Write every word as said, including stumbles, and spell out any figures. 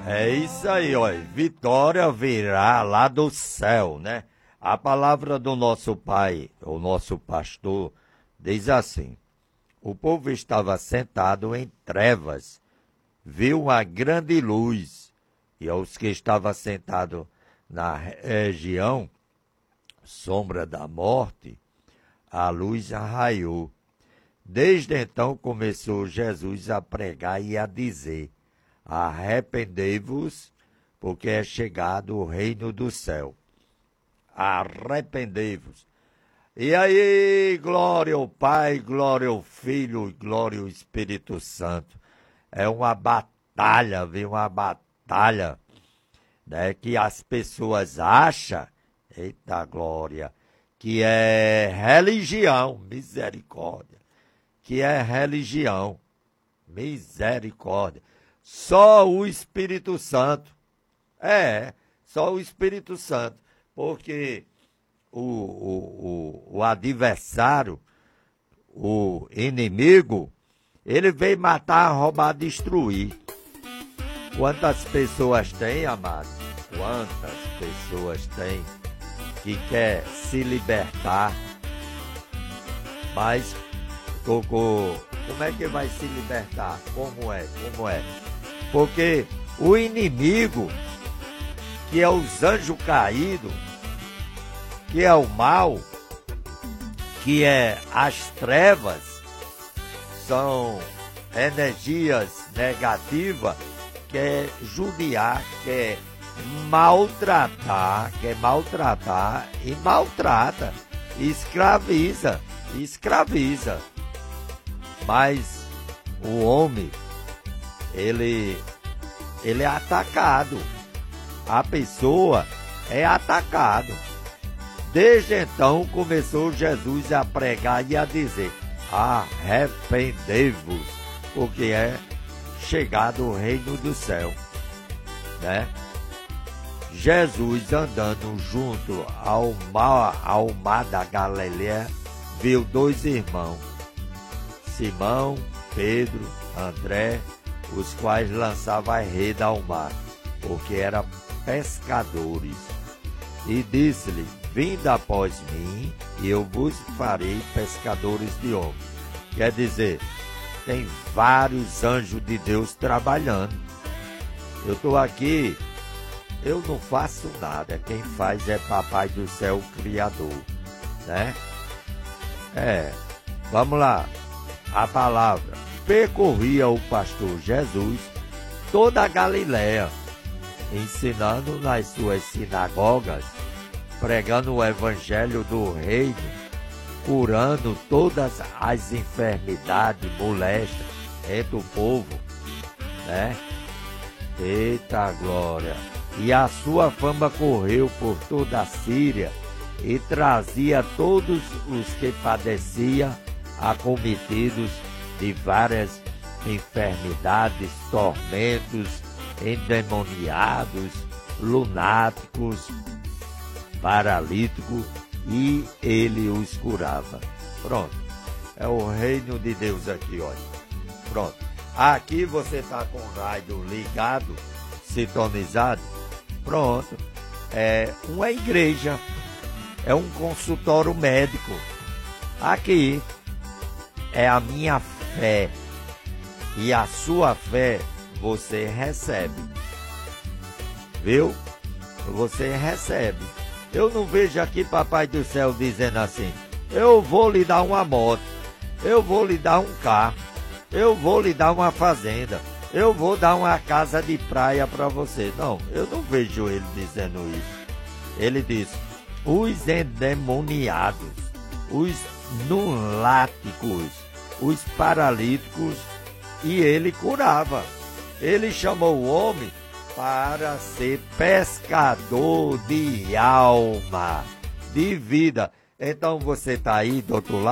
É isso aí, ó. Vitória virá lá do céu, né? A palavra do nosso pai, o nosso pastor, diz assim: o povo estava sentado em trevas, viu uma grande luz, e aos que estavam sentados na região, sombra da morte, a luz arraiou. Desde então começou Jesus a pregar e a dizer: arrependei-vos, porque é chegado o reino do céu. Arrependei-vos. E aí, glória ao Pai, glória ao Filho e glória ao Espírito Santo. É uma batalha, viu? Uma batalha, né? Que as pessoas acham, eita glória, que é religião, misericórdia. Que é religião, misericórdia. Só o Espírito Santo. É, só o Espírito Santo. Porque o, o, o, o adversário, o inimigo, ele veio matar, roubar, destruir. Quantas pessoas tem, amados? Quantas pessoas tem que quer se libertar, mas Cocô, como é que vai se libertar? Como é? Como é? Porque o inimigo, que é os anjos caídos, que é o mal, que é as trevas, são energias negativas, quer judiar, quer maltratar, quer maltratar e maltrata, escraviza, escraviza. Mas o homem, ele, ele é atacado. A pessoa é atacado. Desde então começou Jesus a pregar e a dizer: arrependei-vos, porque é chegado o reino do céu, né? Jesus, andando junto ao mar, ao mar da Galileia, viu dois irmãos, Simão, Pedro, André, os quais lançavam a rede ao mar, porque eram pescadores. E disse-lhe: vinde após mim, e eu vos farei pescadores de homens. Quer dizer, tem vários anjos de Deus trabalhando. Eu estou aqui, eu não faço nada, quem faz é Papai do Céu, o Criador, né? É, vamos lá. A palavra: percorria o pastor Jesus toda a Galiléia, ensinando nas suas sinagogas, pregando o evangelho do reino, curando todas as enfermidades molestas entre o povo, né? Eita glória! E a sua fama correu por toda a Síria e trazia todos os que padeciam, acometidos de várias enfermidades, tormentos, endemoniados, lunáticos, paralíticos, e ele os curava. Pronto. É o reino de Deus aqui, olha. Pronto. Aqui você está com o rádio ligado, sintonizado. Pronto. É uma igreja. É um consultório médico. Aqui é a minha fé. E a sua fé você recebe. Viu? Você recebe. Eu não vejo aqui Papai do Céu dizendo assim: eu vou lhe dar uma moto, eu vou lhe dar um carro, eu vou lhe dar uma fazenda, eu vou dar uma casa de praia para você. Não, eu não vejo ele dizendo isso. Ele diz: os endemoniados, os lunáticos, os paralíticos, e ele curava. Ele chamou o homem para ser pescador de alma, de vida. Então você está aí do outro lado.